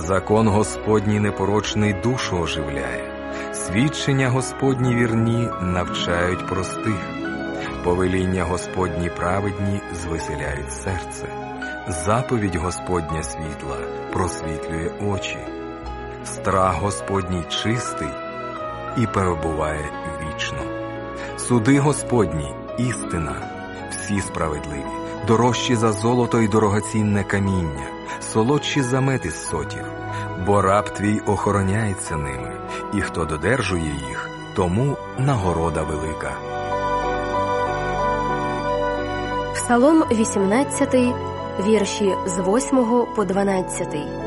Закон Господній непорочний душу оживляє, свідчення Господні вірні навчають простих. Повеління Господні праведні звеселяють серце, заповідь Господня світла просвітлює очі. Страх Господній чистий і перебуває вічно. Суди Господні – істина, всі справедливі, дорожчі за золото й дорогоцінне каміння, солодші за мед із сотів, бо раб твій охороняється ними, і хто додержує їх, тому нагорода велика. Псалом 18, вірші з 8 по 12.